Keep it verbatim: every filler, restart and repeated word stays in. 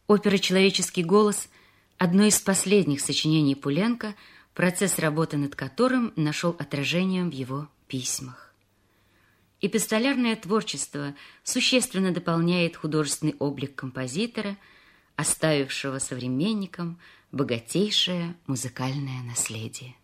Опера «Человеческий голос» – одно из последних сочинений Пуленко, процесс работы над которым нашел отражение в его письмах. Эпистолярное творчество существенно дополняет художественный облик композитора, оставившего современникам богатейшее музыкальное наследие.